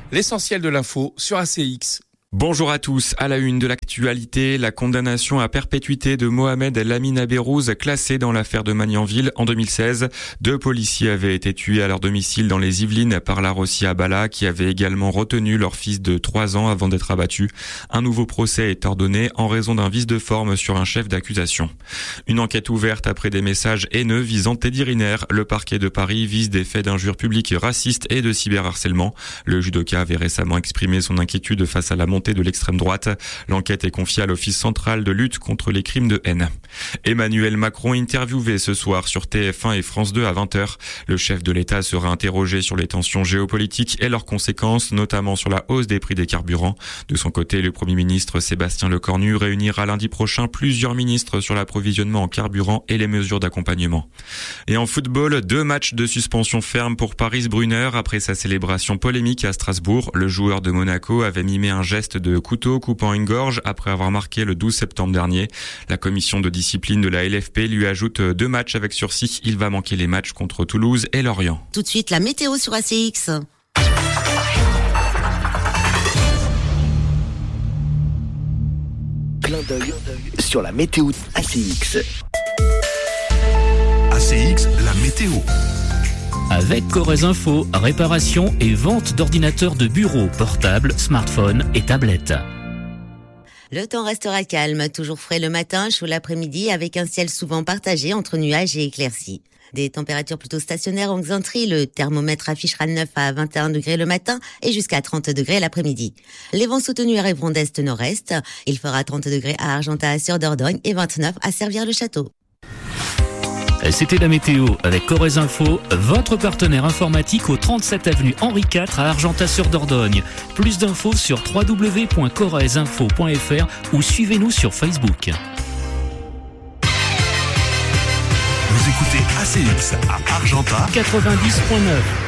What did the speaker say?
L'essentiel de l'info sur ACX. Bonjour à tous. À la une de l'actualité, la condamnation à perpétuité de Mohamed El-Amin Aberouz, classé dans l'affaire de Magnanville en 2016. 2 policiers avaient été tués à leur domicile dans les Yvelines par la Rossi Abala, qui avait également retenu leur fils de 3 ans avant d'être abattu. Un nouveau procès est ordonné en raison d'un vice de forme sur un chef d'accusation. Une enquête ouverte après des messages haineux visant Teddy Riner. Le parquet de Paris vise des faits d'injures publiques racistes et de cyberharcèlement. Le judoka avait récemment exprimé son inquiétude face à la montée de l'extrême droite. L'enquête est confiée à l'Office central de lutte contre les crimes de haine. Emmanuel Macron interviewé ce soir sur TF1 et France 2 à 20h. Le chef de l'État sera interrogé sur les tensions géopolitiques et leurs conséquences, notamment sur la hausse des prix des carburants. De son côté, le Premier ministre Sébastien Lecornu réunira lundi prochain plusieurs ministres sur l'approvisionnement en carburant et les mesures d'accompagnement. Et en football, 2 matchs de suspension ferme pour Paris Brunner après sa célébration polémique à Strasbourg. Le joueur de Monaco avait mimé un geste de couteau coupant une gorge après avoir marqué le 12 septembre dernier. La commission de discipline de la LFP lui ajoute 2 matchs avec sursis. Il va manquer les matchs contre Toulouse et Lorient. Tout de suite, la météo sur ACX. Clin d'œil sur la météo ACX. ACX, la météo. Avec Corrèze Info, réparation et vente d'ordinateurs de bureau, portables, smartphones et tablettes. Le temps restera calme, toujours frais le matin, chaud l'après-midi, avec un ciel souvent partagé entre nuages et éclaircies. Des températures plutôt stationnaires en Xantrie, le thermomètre affichera 9 à 21 degrés le matin et jusqu'à 30 degrés l'après-midi. Les vents soutenus arriveront d'est-nord-est. Il fera 30 degrés à Argentat-sur-Dordogne et 29 à Servières-le-Château. C'était la météo avec Corrèze Info, votre partenaire informatique au 37 avenue Henri IV à Argentat-sur-Dordogne. Plus d'infos sur www.corrèzeinfo.fr ou suivez-nous sur Facebook. Vous écoutez ACX à Argentat 90.9.